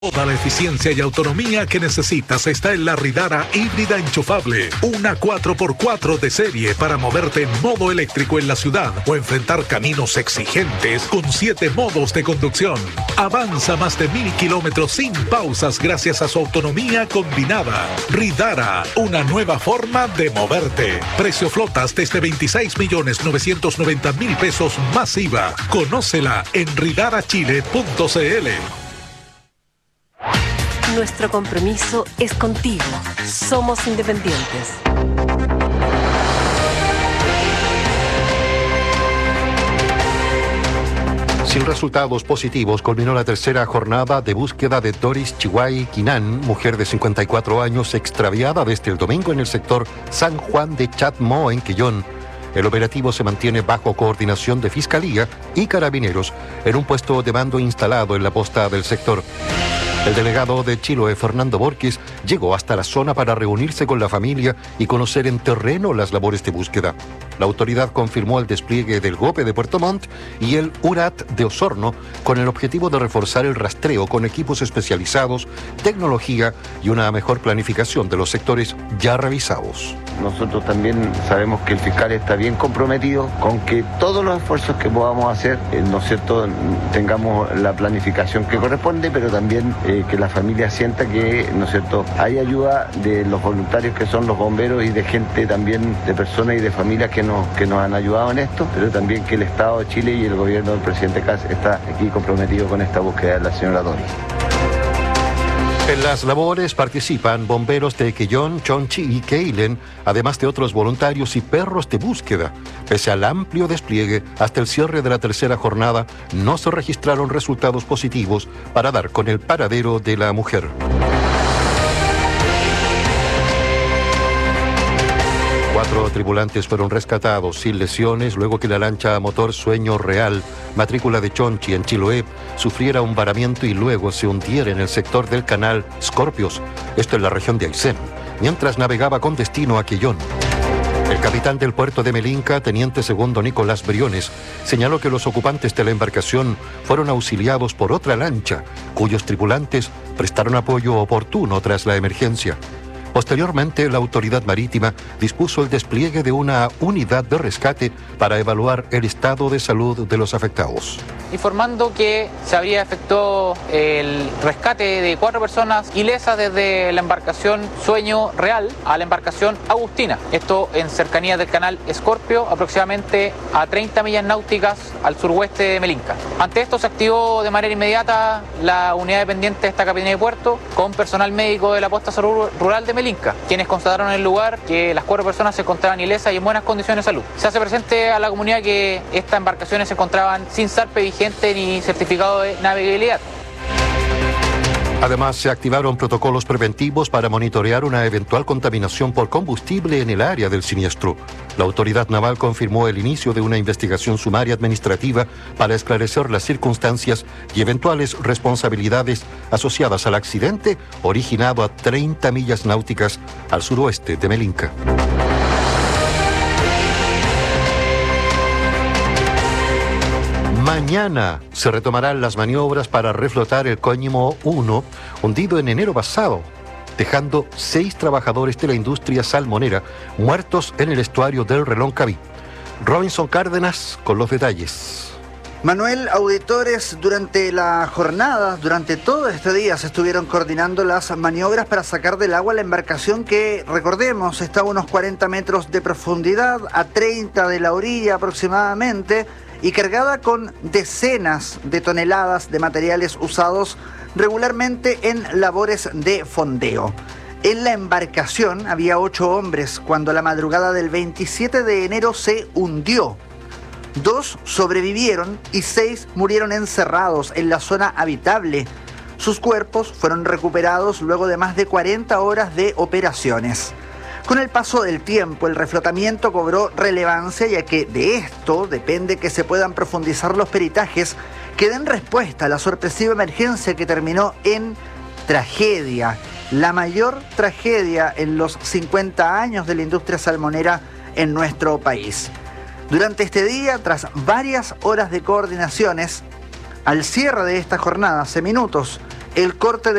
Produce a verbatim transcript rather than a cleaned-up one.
Toda la eficiencia y autonomía que necesitas está en la Ridara híbrida enchufable. Una cuatro por cuatro de serie para moverte en modo eléctrico en la ciudad o enfrentar caminos exigentes con siete modos de conducción. Avanza más de mil kilómetros sin pausas gracias a su autonomía combinada. Ridara, una nueva forma de moverte. Precio flotas desde veintiséis millones novecientos noventa mil pesos más I V A. Conócela en ridara chile punto c l. Nuestro compromiso es contigo. Somos independientes. Sin resultados positivos, culminó la tercera jornada de búsqueda de Doris Chihuay Quinan, mujer de cincuenta y cuatro años, extraviada desde el domingo en el sector San Juan de Chatmo, en Quillón. El operativo se mantiene bajo coordinación de Fiscalía y Carabineros en un puesto de mando instalado en la posta del sector. El delegado de Chiloé, Fernando Borges, llegó hasta la zona para reunirse con la familia y conocer en terreno las labores de búsqueda. La autoridad confirmó el despliegue del GOPE de Puerto Montt y el U R A T de Osorno con el objetivo de reforzar el rastreo con equipos especializados, tecnología y una mejor planificación de los sectores ya revisados. Nosotros también sabemos que el fiscal está bien comprometido con que todos los esfuerzos que podamos hacer, eh, ¿no es cierto?, tengamos la planificación que corresponde, pero también eh, que la familia sienta que, ¿no es cierto?, hay ayuda de los voluntarios que son los bomberos y de gente también, de personas y de familias que nos, que nos han ayudado en esto, pero también que el Estado de Chile y el gobierno del presidente Kast está aquí comprometido con esta búsqueda de la señora Doris. En las labores participan bomberos de Quillón, Chonchi y Keilen, además de otros voluntarios y perros de búsqueda. Pese al amplio despliegue, hasta el cierre de la tercera jornada no se registraron resultados positivos para dar con el paradero de la mujer. Cuatro tripulantes fueron rescatados sin lesiones luego que la lancha a motor Sueño Real, matrícula de Chonchi en Chiloé, sufriera un varamiento y luego se hundiera en el sector del canal Scorpios, esto en la región de Aysén, mientras navegaba con destino a Quillón. El capitán del puerto de Melinca, teniente segundo Nicolás Briones, señaló que los ocupantes de la embarcación fueron auxiliados por otra lancha, cuyos tripulantes prestaron apoyo oportuno tras la emergencia. Posteriormente, la autoridad marítima dispuso el despliegue de una unidad de rescate para evaluar el estado de salud de los afectados. Informando que se había efectuado el rescate de cuatro personas ilesas desde la embarcación Sueño Real a la embarcación Agustina. Esto en cercanía del canal Escorpio, aproximadamente a treinta millas náuticas al suroeste de Melinca. Ante esto se activó de manera inmediata la unidad dependiente de esta capitanía de puerto con personal médico de la posta rural de Melinca, quienes constataron en el lugar que las cuatro personas se encontraban ilesas y en buenas condiciones de salud. Se hace presente a la comunidad que estas embarcaciones se encontraban sin zarpe vigente ni certificado de navegabilidad. Además, se activaron protocolos preventivos para monitorear una eventual contaminación por combustible en el área del siniestro. La autoridad naval confirmó el inicio de una investigación sumaria administrativa para esclarecer las circunstancias y eventuales responsabilidades asociadas al accidente originado a treinta millas náuticas al suroeste de Melinca. Mañana se retomarán las maniobras para reflotar el Coñimo uno, hundido en enero pasado, dejando seis trabajadores de la industria salmonera muertos en el estuario del Reloncaví. Robinson Cárdenas con los detalles. Manuel, auditores, durante la jornada, durante todo este día, se estuvieron coordinando las maniobras para sacar del agua la embarcación que, recordemos, está a unos cuarenta metros de profundidad, a treinta de la orilla aproximadamente, y cargada con decenas de toneladas de materiales usados regularmente en labores de fondeo. En la embarcación había ocho hombres cuando la madrugada del veintisiete de enero se hundió. Dos sobrevivieron y seis murieron encerrados en la zona habitable. Sus cuerpos fueron recuperados luego de más de cuarenta horas de operaciones. Con el paso del tiempo, el reflotamiento cobró relevancia, ya que de esto depende que se puedan profundizar los peritajes que den respuesta a la sorpresiva emergencia que terminó en tragedia, la mayor tragedia en los cincuenta años de la industria salmonera en nuestro país. Durante este día, tras varias horas de coordinaciones, al cierre de esta jornada, hace minutos, el corte de